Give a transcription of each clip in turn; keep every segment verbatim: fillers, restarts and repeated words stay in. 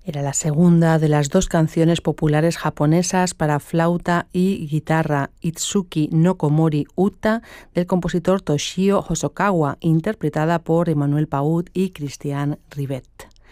Era la segunda de las dos canciones populares japonesas para flauta y guitarra, Itsuki no Komori Uta, del compositor Toshio Hosokawa, interpretada por Emmanuel Paut y Christian Rivet.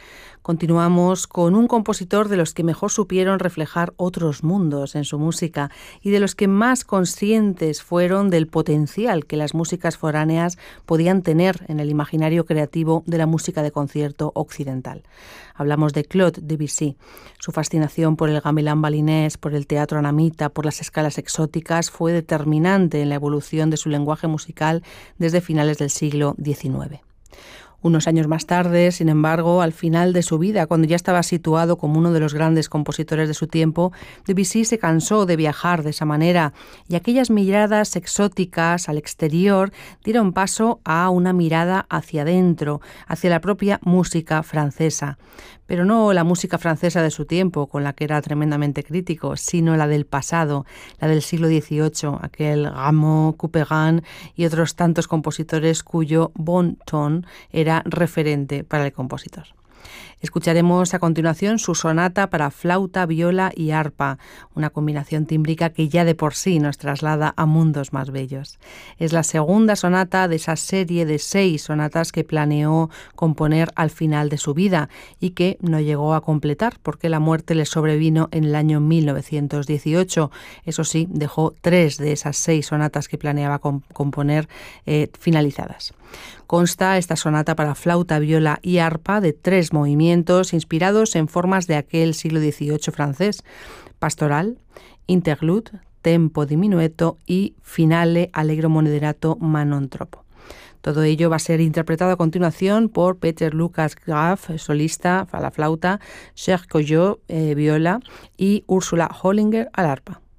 Continuamos con un compositor de los que mejor supieron reflejar otros mundos en su música y de los que más conscientes fueron del potencial que las músicas foráneas podían tener en el imaginario creativo de la música de concierto occidental. Hablamos de Claude Debussy. Su fascinación por el gamelán balinés, por el teatro anamita, por las escalas exóticas fue determinante en la evolución de su lenguaje musical desde finales del siglo diecinueve. Unos años más tarde, sin embargo, al final de su vida, cuando ya estaba situado como uno de los grandes compositores de su tiempo, Debussy se cansó de viajar de esa manera y aquellas miradas exóticas al exterior dieron paso a una mirada hacia adentro, hacia la propia música francesa. Pero no la música francesa de su tiempo, con la que era tremendamente crítico, sino la del pasado, la del siglo dieciocho, aquel Rameau, Couperin y otros tantos compositores cuyo bon ton era referente para el compositor. Escucharemos a continuación su sonata para flauta, viola y arpa, una combinación tímbrica que ya de por sí nos traslada a mundos más bellos. Es la segunda sonata de esa serie de seis sonatas que planeó componer al final de su vida y que no llegó a completar porque la muerte le sobrevino en el año mil novecientos dieciocho. Eso sí, dejó tres de esas seis sonatas que planeaba comp- componer eh, finalizadas. Consta esta sonata para flauta, viola y arpa de tres movimientos inspirados en formas de aquel siglo dieciocho francés: pastoral, interlude, tempo diminueto y finale allegro moderato manon troppo. Todo ello va a ser interpretado a continuación por Peter Lucas Graf, solista a la flauta, Serge Collot, eh, viola, y Ursula Hollinger al arpa.